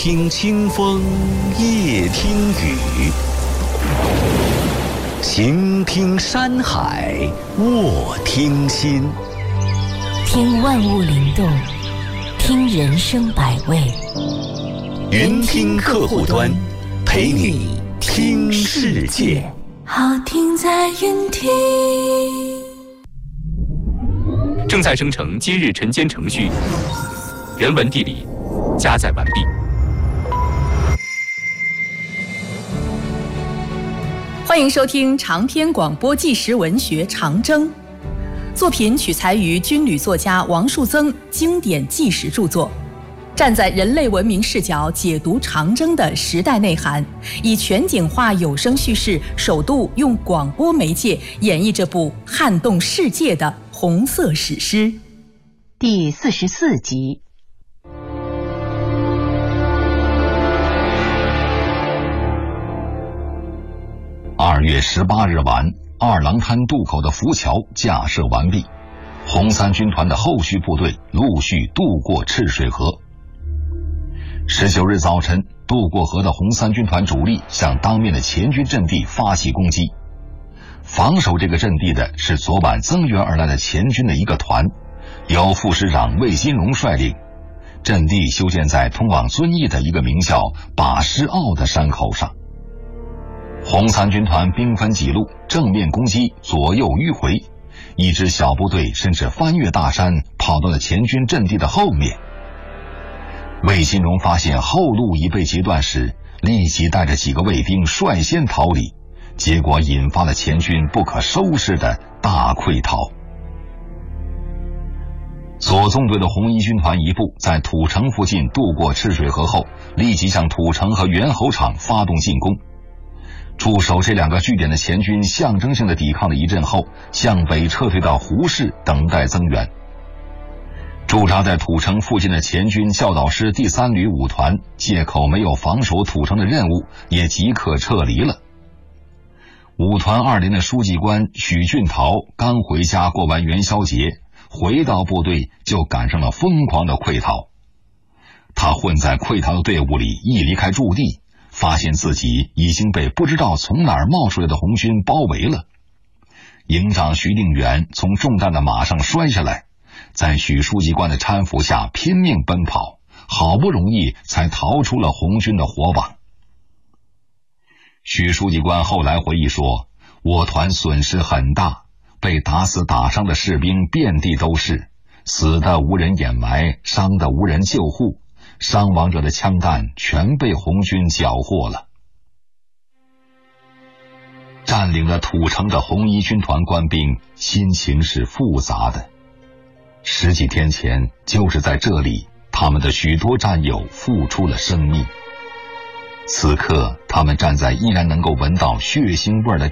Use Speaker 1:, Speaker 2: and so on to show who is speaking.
Speaker 1: 听清风，夜听雨，行听山海，卧听心。
Speaker 2: 听万物灵动，听人生百味。
Speaker 1: 云听客户端，陪你听世界。
Speaker 2: 好听在云听。
Speaker 3: 正在生成今日晨间程序，人文地理加载完毕。
Speaker 4: 欢迎收听长篇广播纪实文学《长征》，作品取材于军旅作家王树增经典纪实著作，站在人类文明视角解读长征的时代内涵，以全景化有声叙事，首度用广播媒介演绎这部撼动世界的红色史诗。
Speaker 2: 第44集。
Speaker 5: 2月18日晚，二郎滩渡口的浮桥架设完毕，红三军团的后续部队陆续渡过赤水河。19日早晨，渡过河的红三军团主力向当面的前军阵地发起攻击。防守这个阵地的是昨晚增援而来的前军的一个团，由副师长魏新荣率领。阵地修建在通往遵义的一个名叫把师坳的山口上。红三军团兵分几路，正面攻击，左右迂回，一支小部队甚至翻越大山，跑到了前军阵地的后面。魏新荣发现后路已被截断时，立即带着几个卫兵率先逃离，结果引发了前军不可收拾的大溃逃。左纵队的红一军团一部在土城附近渡过赤水河后，立即向土城和猿猴场发动进攻。驻守这两个据点的前军象征性的抵抗了一阵后，向北撤退到胡市等待增援。驻扎在土城附近的前军教导师第3旅5团借口没有防守土城的任务，也即刻撤离了。5团2连的书记官许俊桃刚回家过完元宵节，回到部队就赶上了疯狂的溃逃。他混在溃逃的队伍里，一离开驻地，发现自己已经被不知道从哪儿冒出来的红军包围了。营长徐定远从中弹的马上摔下来，在许书记官的搀扶下拼命奔跑，好不容易才逃出了红军的火网。许书记官后来回忆说，我团损失很大，被打死打伤的士兵遍地都是，死的无人掩埋，伤的无人救护，伤亡者的枪弹全被红军缴获了。占领了土城的红一军团官兵心情是复杂的。10几天前，就是在这里，他们的许多战友付出了生命。此刻，他们站在依然能够闻到血腥味的